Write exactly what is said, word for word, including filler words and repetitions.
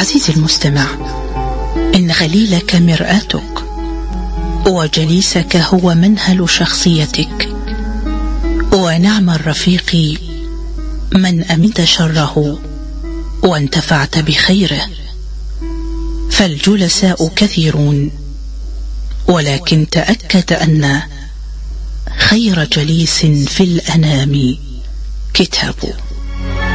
عزيزي المستمع، إن خليلك مرآتك، وجليسك هو منهل شخصيتك، ونعم الرفيق من أمنت شره وانتفعت بخيره. فالجلساء كثيرون، ولكن تأكد أن خير جليس في الأنام كتابه.